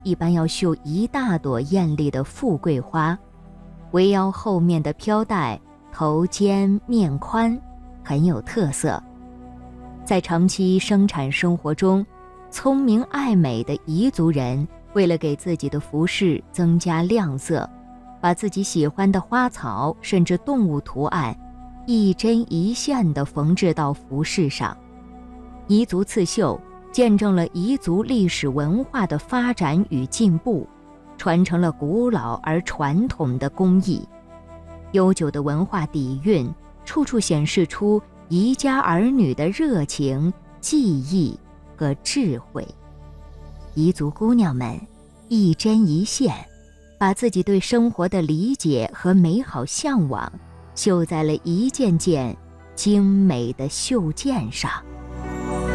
一般要绣一大朵艳丽的富贵花，围腰后面的飘带，头尖面宽，很有特色。在长期生产生活中，聪明爱美的彝族人为了给自己的服饰增加亮色，把自己喜欢的花草甚至动物图案一针一线地缝制到服饰上。彝族刺绣见证了彝族历史文化的发展与进步，传承了古老而传统的工艺。悠久的文化底蕴处处显示出彝家儿女的热情、技艺和智慧。彝族姑娘们一针一线，把自己对生活的理解和美好向往绣在了一件件精美的绣件上。